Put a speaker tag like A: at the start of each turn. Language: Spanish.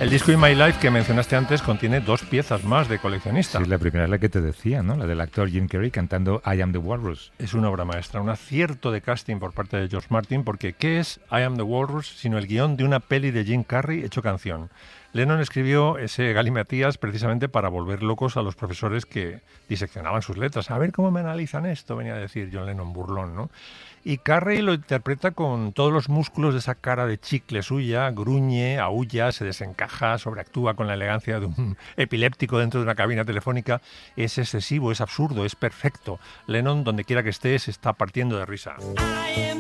A: El disco In My Life que mencionaste antes contiene 2 piezas más de coleccionista.
B: Sí, la primera es la que te decía, ¿no? La del actor Jim Carrey cantando I Am the Walrus.
A: Es una obra maestra, un acierto de casting por parte de George Martin, porque ¿qué es I Am the Walrus sino el guión de una peli de Jim Carrey hecho canción? Lennon escribió ese galimatías precisamente para volver locos a los profesores que diseccionaban sus letras. A ver cómo me analizan esto, venía a decir John Lennon, burlón, ¿no? Y Carrey lo interpreta con todos los músculos de esa cara de chicle suya, gruñe, aúlla, se desencaja, sobreactúa con la elegancia de un epiléptico dentro de una cabina telefónica. Es excesivo, es absurdo, es perfecto. Lennon, donde quiera que esté, se está partiendo de risa.